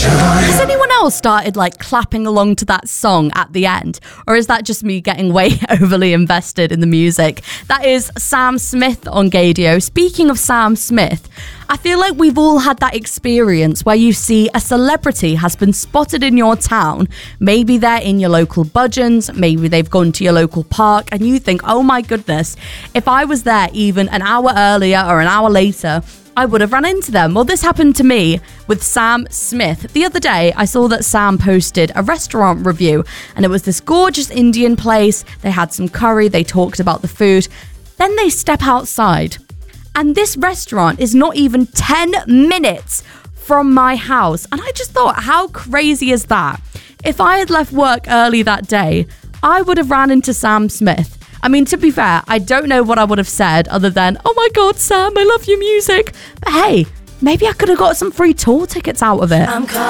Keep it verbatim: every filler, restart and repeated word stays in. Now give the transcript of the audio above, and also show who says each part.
Speaker 1: Has anyone else started like clapping along to that song at the end? Or is that just me getting way overly invested in the music? That is Sam Smith on Gaydio. Speaking of Sam Smith, I feel like we've all had that experience where you see a celebrity has been spotted in your town. Maybe they're in your local budgeons, maybe they've gone to your local park, and you think, oh my goodness, if I was there even an hour earlier or an hour later, I would have run into them. Well, this happened to me with Sam Smith. The other day, I saw that Sam posted a restaurant review, and it was this gorgeous Indian place. They had some curry, they talked about the food. Then they step outside, and this restaurant is not even ten minutes from my house. And I just thought, how crazy is that? If I had left work early that day, I would have ran into Sam Smith. I mean, to be fair, I don't know what I would have said other than, oh my God, Sam, I love your music. But hey, maybe I could have got some free tour tickets out of it. I'm